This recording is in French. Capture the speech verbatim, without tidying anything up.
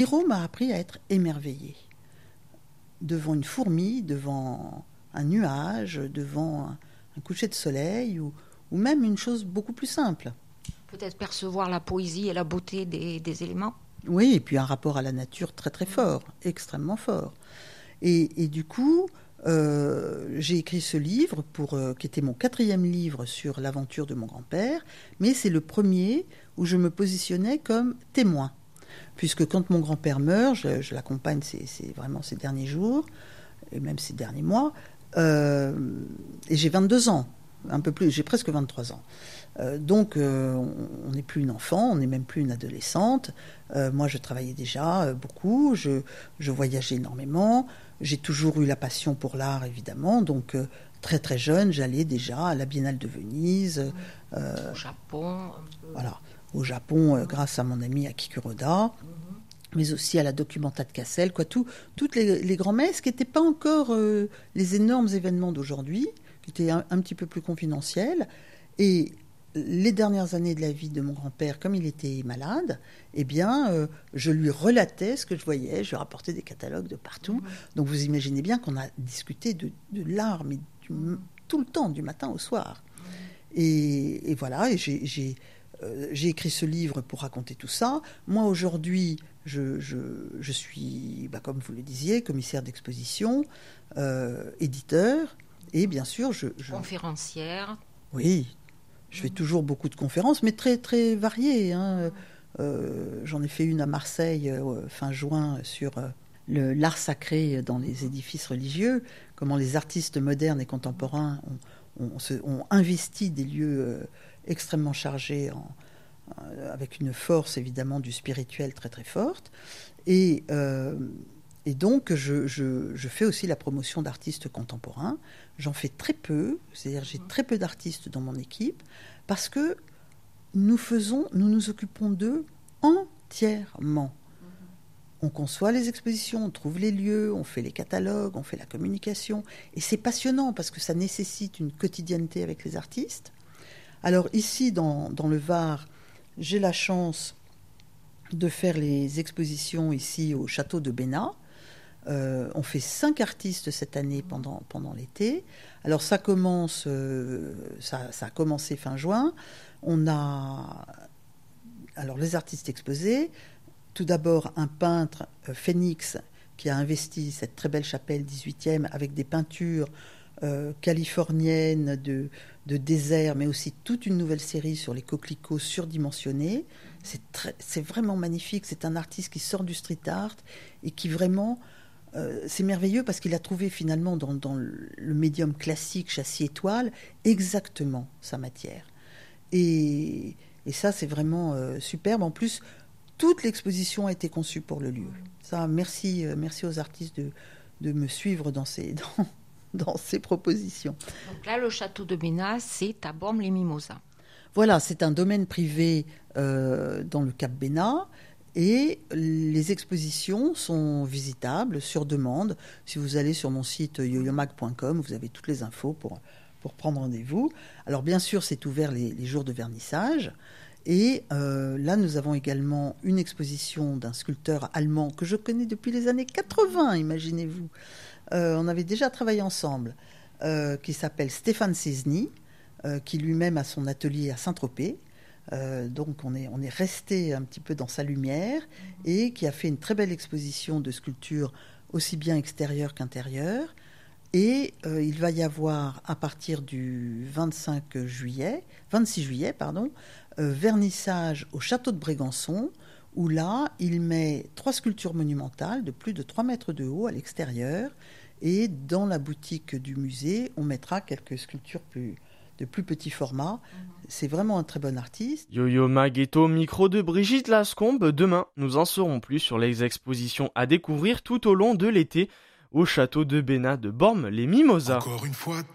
Miro m'a appris à être émerveillée. Devant une fourmi, devant un nuage, devant un, un coucher de soleil, ou, ou même une chose beaucoup plus simple. Peut-être percevoir la poésie et la beauté des, des éléments. Oui, et puis un rapport à la nature très très fort, extrêmement fort. Et, et du coup, euh, j'ai écrit ce livre, pour, euh, qui était mon quatrième livre sur l'aventure de mon grand-père, mais c'est le premier où je me positionnais comme témoin. Puisque quand mon grand-père meurt, je, je l'accompagne c'est, c'est vraiment ces derniers jours, et même ces derniers mois, euh, et j'ai vingt-deux ans, un peu plus, j'ai presque vingt-trois ans. Euh, donc euh, on n'est plus une enfant, on n'est même plus une adolescente. Euh, moi je travaillais déjà euh, beaucoup, je, je voyageais énormément, j'ai toujours eu la passion pour l'art évidemment, donc euh, très très jeune j'allais déjà à la Biennale de Venise. Euh, au Japon. Voilà, au Japon euh, grâce à mon ami Aki Kuroda. Mm-hmm. Mais aussi à la Documenta de Cassel, quoi, tout, toutes les, les grands-messes qui n'étaient pas encore euh, les énormes événements d'aujourd'hui, qui étaient un, un petit peu plus confidentiels. Et les dernières années de la vie de mon grand-père, comme il était malade, eh bien, euh, je lui relatais ce que je voyais, je lui rapportais des catalogues de partout. Mmh. Donc vous imaginez bien qu'on a discuté de, de l'art, mais du, tout le temps, du matin au soir. Mmh. Et, et voilà, et j'ai... j'ai Euh, j'ai écrit ce livre pour raconter tout ça. Moi, aujourd'hui, je, je, je suis, bah, comme vous le disiez, commissaire d'exposition, euh, éditeur, et bien sûr, je... je... conférencière. Oui, je mmh. fais toujours beaucoup de conférences, mais très, très variées. Hein. Euh, j'en ai fait une à Marseille, euh, fin juin, sur euh, le, l'art sacré dans les édifices religieux, comment les artistes modernes et contemporains ont, ont, se, ont investi des lieux... Euh, extrêmement chargé, en, euh, avec une force évidemment du spirituel très très forte. Et, euh, et donc je, je, je fais aussi la promotion d'artistes contemporains. J'en fais très peu, c'est-à-dire j'ai très peu d'artistes dans mon équipe, parce que nous faisons, nous nous occupons d'eux entièrement. On conçoit les expositions, on trouve les lieux, on fait les catalogues, on fait la communication. Et c'est passionnant parce que ça nécessite une quotidienneté avec les artistes. Alors ici, dans, dans le Var, j'ai la chance de faire les expositions ici au château de Bénat. Euh, on fait cinq artistes cette année pendant, pendant l'été. Alors ça commence, euh, ça, ça a commencé fin juin. On a alors les artistes exposés. Tout d'abord un peintre, euh, Phoenix, qui a investi cette très belle chapelle dix-huitième avec des peintures Euh, californienne, de, de désert, mais aussi toute une nouvelle série sur les coquelicots surdimensionnés. C'est, très, c'est vraiment magnifique. C'est un artiste qui sort du street art et qui vraiment... Euh, c'est merveilleux parce qu'il a trouvé finalement dans, dans le médium classique châssis étoile exactement sa matière. Et, et ça, c'est vraiment euh, superbe. En plus, toute l'exposition a été conçue pour le lieu. Ça, merci, euh, merci aux artistes de, de me suivre dans ces... Dans, dans ces propositions. Donc là, le château de Bénat, c'est à Bormes-les-Mimosas. Voilà, c'est un domaine privé euh, dans le Cap Bénat et les expositions sont visitables sur demande. Si vous allez sur mon site yoyomag point com, vous avez toutes les infos pour, pour prendre rendez-vous. Alors bien sûr, c'est ouvert les, les jours de vernissage. Et euh, là, nous avons également une exposition d'un sculpteur allemand que je connais depuis les années quatre-vingts, imaginez-vous. Euh, on avait déjà travaillé ensemble, euh, qui s'appelle Stéphane Cesny, euh, qui lui-même a son atelier à Saint-Tropez. Euh, donc on est, on est resté un petit peu dans sa lumière et qui a fait une très belle exposition de sculptures aussi bien extérieures qu'intérieures. Et euh, il va y avoir à partir du vingt-cinq juillet, vingt-six juillet, pardon, euh, vernissage au château de Brégançon, où là, il met trois sculptures monumentales de plus de trois mètres de haut à l'extérieur. Et dans la boutique du musée, on mettra quelques sculptures plus, de plus petit format. C'est vraiment un très bon artiste. Yo-Yo Mag est au micro de Brigitte Lascombe. Demain, nous en saurons plus sur les expositions à découvrir tout au long de l'été au château de Bénat de Bormes-les-Mimosas. Encore une fois.